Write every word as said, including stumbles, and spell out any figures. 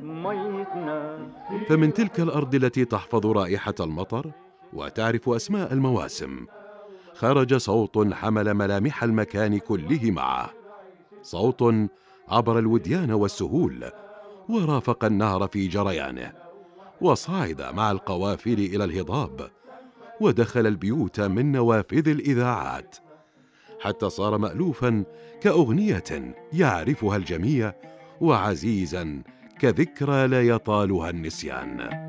فمن تلك الأرض التي تحفظ رائحة المطر وتعرف أسماء المواسم خرج صوت حمل ملامح المكان كله معه، صوت عبر الوديان والسهول ورافق النهر في جريانه، وصعد مع القوافل إلى الهضاب، ودخل البيوت من نوافذ الإذاعات، حتى صار مألوفا كأغنية يعرفها الجميع، وعزيزا كذكرى لا يطالها النسيان.